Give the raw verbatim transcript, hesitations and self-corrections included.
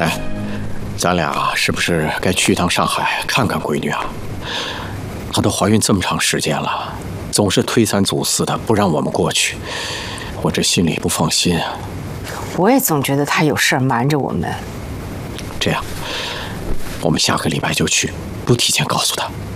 哎，咱俩是不是该去一趟上海看看闺女啊？她都怀孕这么长时间了，总是推三阻四的不让我们过去，我这心里不放心啊。 我也总觉得她有事儿瞒着我们。 这样，我们下个礼拜就去，不提前告诉她。